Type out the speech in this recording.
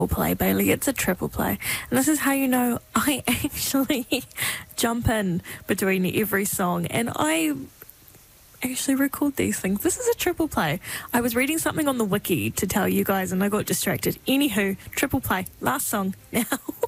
play, Bailey. It's a triple play. And this is how you know I actually jump in between every song and I actually record these things. This is a triple play. I was reading something on the wiki to tell you guys and I got distracted. Anywho, triple play. Last song now.